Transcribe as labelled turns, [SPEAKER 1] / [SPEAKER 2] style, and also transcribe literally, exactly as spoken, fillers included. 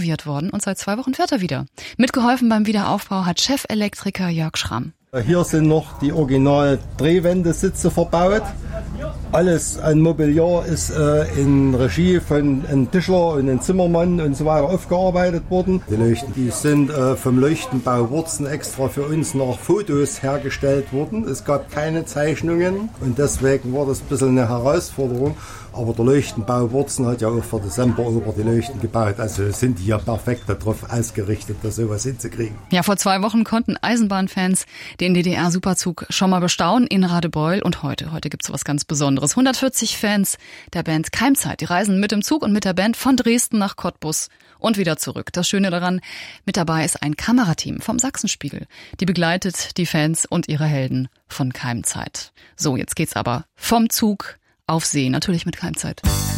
[SPEAKER 1] renoviert worden und seit zwei Wochen fährt er wieder. Mitgeholfen beim Wiederaufbau hat Chefelektriker Jörg Schramm.
[SPEAKER 2] Hier sind noch die original Drehwendesitze verbaut. Alles an Mobiliar ist äh, in Regie von einem Tischler und einem Zimmermann und so weiter aufgearbeitet worden. Die Leuchten, die sind äh, vom Leuchtenbau Wurzen extra für uns nach Fotos hergestellt worden. Es gab keine Zeichnungen und deswegen war das ein bisschen eine Herausforderung. Aber der Leuchtenbau Wurzen hat ja auch für Dezember über die Leuchten gebaut. Also sind die ja perfekt darauf ausgerichtet, das sowas hinzukriegen.
[SPEAKER 1] Ja, vor zwei Wochen konnten Eisenbahnfans den D D R-Superzug schon mal bestaunen in Radebeul. Und heute, heute gibt's was ganz Besonderes. hundertvierzig Fans der Band Keimzeit. Die reisen mit dem Zug und mit der Band von Dresden nach Cottbus und wieder zurück. Das Schöne daran, mit dabei ist ein Kamerateam vom Sachsenspiegel. Die begleitet die Fans und ihre Helden von Keimzeit. So, jetzt geht's aber vom Zug auf See, natürlich mit Keimzeit.